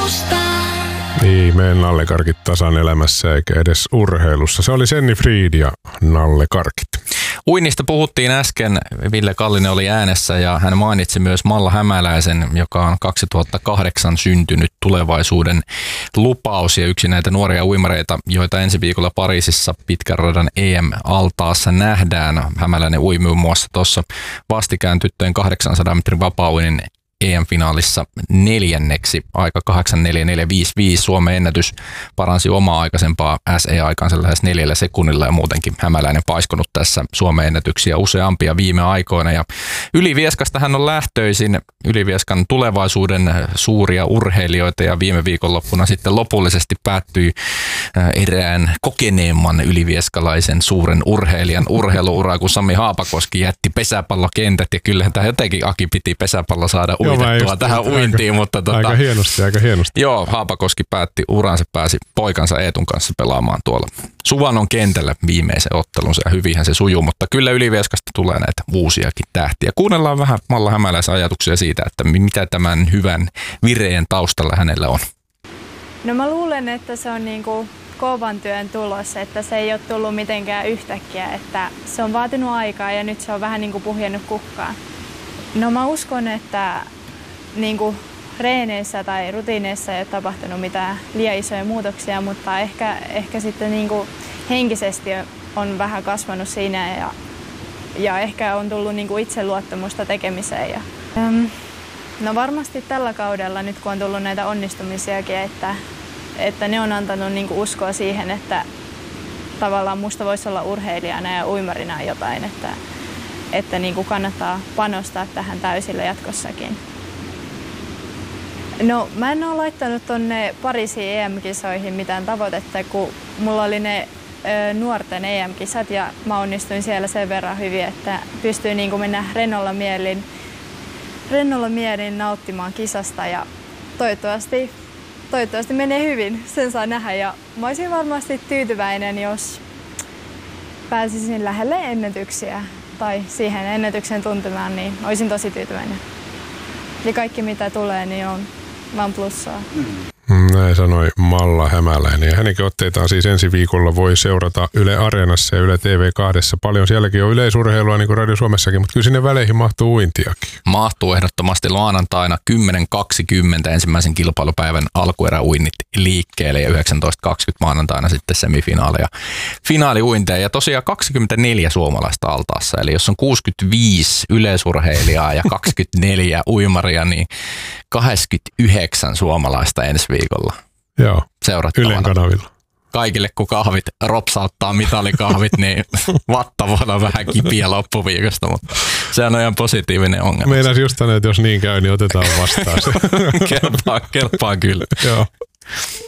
Ei mene nallekarkit tasan elämässä eikä edes urheilussa. Se oli Senni Fried ja nallekarkit. Uinnista puhuttiin äsken. Ville Kallinen oli äänessä ja hän mainitsi myös Malla Hämäläisen, joka on 2008 syntynyt tulevaisuuden lupaus ja yksi näitä nuoria uimareita, joita ensi viikolla Pariisissa pitkän radan EM-altaassa nähdään. Hämäläinen ui muun muassa tuossa vastikään tyttöjen 800 metrin vapaa-uinnin EM-finaalissa 4. aika 8.44.55. Suomen ennätys paransi omaa aikaisempaa SE-aikansa lähes 4 sekunnilla ja muutenkin Hämäläinen paiskonut tässä Suomen ennätyksiä useampia viime aikoina. Ja Ylivieskasta hän on lähtöisin, Ylivieskan tulevaisuuden suuria urheilijoita ja viime viikonloppuna sitten lopullisesti päättyi erään kokeneemman ylivieskalaisen suuren urheilijan urheiluura, kun Sami Haapakoski jätti pesäpallokentät ja kyllähän tämä jotenkin Aki piti pesäpallo saada uitettua tähän uintiin. Mutta aika hienosti. Joo, Haapakoski päätti uransa, pääsi poikansa Eetun kanssa pelaamaan tuolla Suvannon kentällä viimeisen ottelunsa ja hyvinhän se sujuu, mutta kyllä Ylivieskasta tulee näitä uusiakin tähtiä. Kuunnellaan vähän Malla Hämäläisen ajatuksia siitä, että mitä tämän hyvän vireen taustalla hänellä on. No mä luulen, että se on niinku kovan työn tulos, että se ei ole tullut mitenkään yhtäkkiä, että se on vaatinut aikaa ja nyt se on vähän niinku puhjennut kukkaan. No mä uskon, että niinku reeneissä tai rutiineissa ei ole tapahtunut mitään liian isoja muutoksia, mutta ehkä sitten niinku henkisesti on vähän kasvanut siinä ja ehkä on tullut niinku itseluottamusta tekemiseen. No varmasti tällä kaudella nyt kun on tullut näitä onnistumisiakin, että ne on antanut niinku uskoa siihen, että tavallaan musta voisi olla urheilijana ja uimarina jotain, että niinku kannattaa panostaa tähän täysillä jatkossakin. No mä en ole laittanut tonne Pariisin EM-kisoihin mitään tavoitetta, kun mulla oli ne nuorten EM-kisat ja mä onnistuin siellä sen verran hyvin, että pystyy niinku mennä rennolla mielin nauttimaan kisasta ja toivottavasti menee hyvin, sen saa nähdä ja mä olisin varmasti tyytyväinen, jos pääsisin lähelle ennätyksiä tai siihen ennätyksen tuntemaan, niin olisin tosi tyytyväinen. Ja kaikki mitä tulee, niin on vaan plussaa. Näin sanoi Malla Hämäläinen. Ja hänenkin otteitaan siis ensi viikolla voi seurata Yle Areenassa ja Yle TV2. Paljon sielläkin on yleisurheilua niin kuin Radio Suomessakin, mutta kyllä sinne väleihin mahtuu uintiakin. Mahtuu ehdottomasti maanantaina 10.20 ensimmäisen kilpailupäivän alkueräuinnit liikkeelle ja 19.20 maanantaina sitten semifinaali ja finaaliuinteja. Ja tosiaan 24 suomalaista altaassa, eli jos on 65 yleisurheilijaa ja 24 uimaria, niin 29 suomalaista ensi viikolla. Joo, seurattavana. Ylen kanavilla. Kaikille kun kahvit ropsauttaa mitalikahvit, niin vatta voi olla vähän kipiä loppuviikosta, mutta se on ihan positiivinen ongelma. Meidän just tänne, että jos niin käy, niin otetaan vastaan se. Kelpaa kyllä. Joo.